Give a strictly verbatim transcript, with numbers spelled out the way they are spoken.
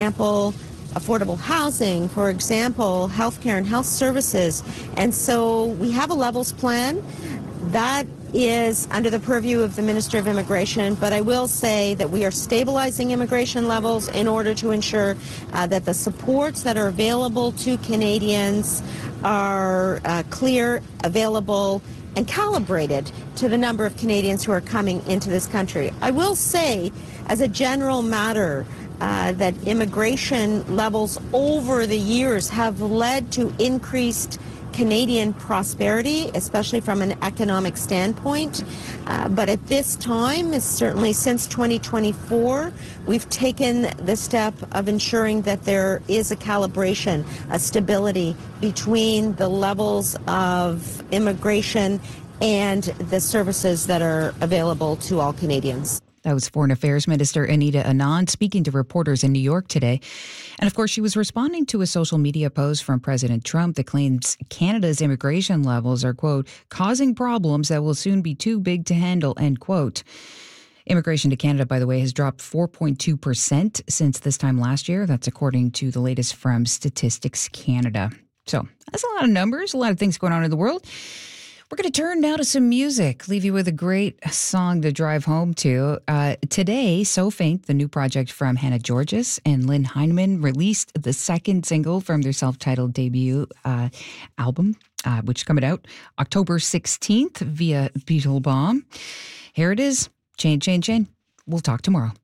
example, affordable housing, for example, healthcare and health services. And so we have a levels plan that is under the purview of the Minister of Immigration, but I will say that we are stabilizing immigration levels in order to ensure uh, that the supports that are available to Canadians are uh, clear, available, and calibrated to the number of Canadians who are coming into this country. I will say, as a general matter, uh, that immigration levels over the years have led to increased Canadian prosperity, especially from an economic standpoint. Uh, but at this time, certainly since twenty twenty-four, we've taken the step of ensuring that there is a calibration, a stability between the levels of immigration and the services that are available to all Canadians. That was Foreign Affairs Minister Anita Anand speaking to reporters in New York today. And of course, she was responding to a social media post from President Trump that claims Canada's immigration levels are, quote, causing problems that will soon be too big to handle, end quote. Immigration to Canada, by the way, has dropped four point two percent since this time last year. That's according to the latest from Statistics Canada. So that's a lot of numbers, a lot of things going on in the world. We're going to turn now to some music, leave you with a great song to drive home to. Uh, today, So Faint, the new project from Hannah Georges and Lynn Heineman, released the second single from their self-titled debut uh, album, uh, which is coming out October sixteenth via Beetle Bomb. Here it is, Chain, Chain, Chain. We'll talk tomorrow.